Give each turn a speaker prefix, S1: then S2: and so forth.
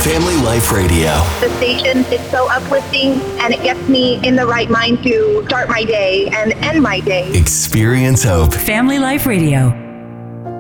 S1: Family Life Radio.
S2: The station is so uplifting, and it gets me in the right mind to start my day and end my day.
S1: Experience hope.
S3: Family Life Radio.